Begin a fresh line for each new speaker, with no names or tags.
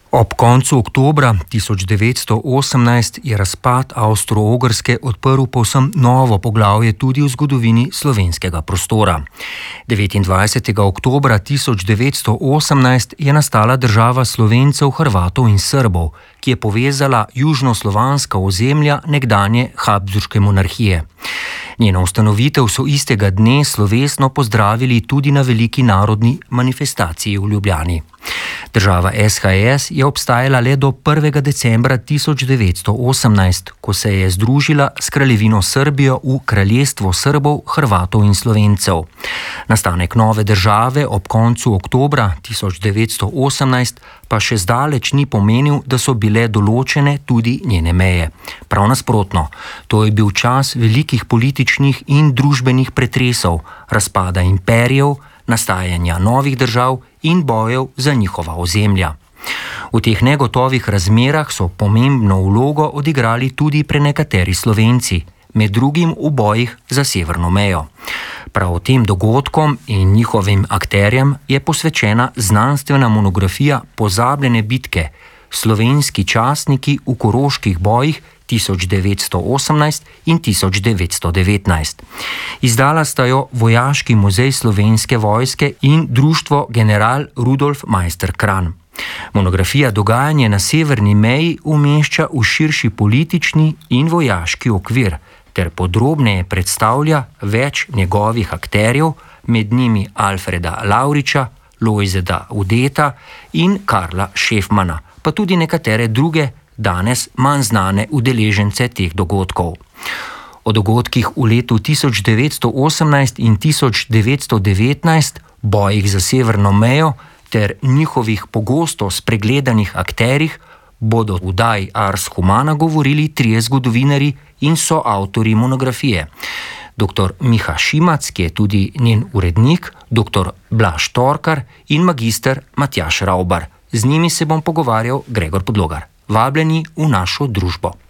Ob koncu oktobra 1918 je razpad Avstro-Ogrske odprl povsem novo poglavje tudi v zgodovini slovenskega prostora. 29. oktobra 1918 je nastala država Slovencev, Hrvatov in Srbov, ki je povezala južnoslovanska ozemlja nekdanje Habsburške monarhije. Njeno ustanovitev so istega dne slovesno pozdravili tudi na veliki narodni manifestaciji v Ljubljani. Država SHS je obstajala le do 1. decembra 1918, ko se je združila s kraljevino Srbijo v Kraljestvo Srbov, Hrvatov in Slovencev. Nastanek nove države ob koncu oktobra 1918 pa še zdaleč ni pomenil, da so bile določene tudi njene meje. Prav nasprotno, to je bil čas velikih političnih in družbenih pretresov, razpada imperijev, nastajanja novih držav in bojev za njihova ozemlja. V teh negotovih razmerah so pomembno vlogo odigrali tudi prenekateri Slovenci, med drugim v bojih za severno mejo. Prav tem dogodkom in njihovim akterjem je posvečena znanstvena monografija Pozabljene bitke, slovenski častniki v koroških bojih 1918 in 1919. Izdala sta jo Vojaški muzej Slovenske vojske in Društvo General Rudolf Meister Kranj. Monografija dogajanje na severni meji umešča v širši politični in vojaški okvir ter podrobneje predstavlja več njegovih akterjev, med njimi Alfreda Lavriča, Lojzeta Udeta in Karla Šefmana, pa tudi nekatere druge danes manj znane udeležence teh dogodkov. O dogodkih v letu 1918 in 1919, bojih za severno mejo ter njihovih pogosto spregledanih akterjih bodo v oddaji Ars Humana govorili trije zgodovinarji in soavtorji monografije. Dr. Miha Šimac, ki je tudi njen urednik, dr. Blaž Torkar in magister Matjaž Ravbar. Z njimi se bom pogovarjal Gregor Podlogar. Vabljeni v našo družbo.